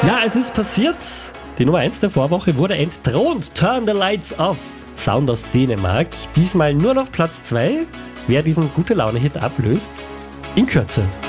Ja, es ist passiert. Die Nummer 1 der Vorwoche wurde entthront. Turn the Lights Off. Sound aus Dänemark. Diesmal nur noch Platz 2. Wer diesen Gute-Laune-Hit ablöst, in Kürze.